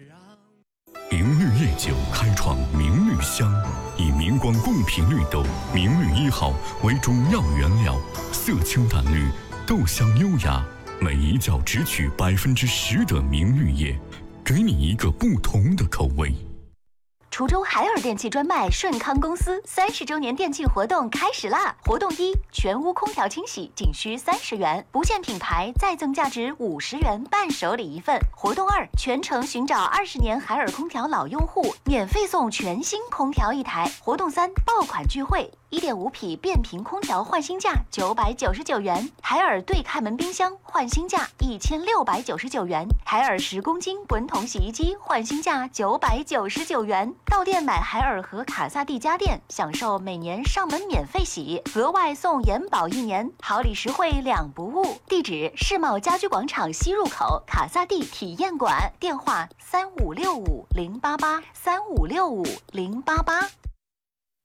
明绿夜酒开创明绿香，以明光贡品绿豆明绿1号为主要原料，色清淡绿，豆香优雅，每一角只取10%的明绿叶，给你一个不同的口味。 滁州海尔电器专卖顺康公司30周年店庆活动开始啦！活动1，全屋空调清洗仅需30元，不限品牌再赠价值50元伴手礼1份。活动2，全程寻找20年海尔空调老用户，免费送全新空调1台。活动3，爆款聚会，1.5匹变频空调换新价999元，海尔对开门冰箱换新价1699元，海尔10公斤滚筒洗衣机换新价999元。到店买海尔和卡萨帝家电，享受每年上门免费洗，额外送延保1年，好礼实惠2不误。地址：世贸家居广场西入口卡萨帝体验馆，电话3565-088，3565-088。